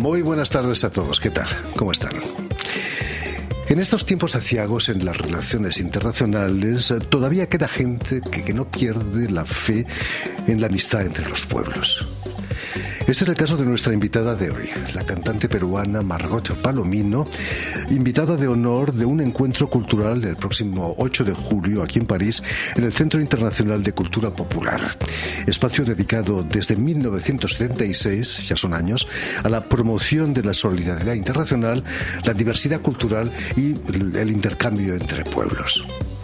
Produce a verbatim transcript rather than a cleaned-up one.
Muy buenas tardes a todos. ¿Qué tal? ¿Cómo están? En estos tiempos aciagos en las relaciones internacionales, todavía queda gente que, que no pierde la fe en la amistad entre los pueblos. Este es el caso de nuestra invitada de hoy, la cantante peruana Margot Palomino, invitada de honor de un encuentro cultural el próximo ocho de julio aquí en París, en el Centro Internacional de Cultura Popular, espacio dedicado desde mil novecientos setenta y seis, ya son años, a la promoción de la solidaridad internacional, la diversidad cultural y el intercambio entre pueblos.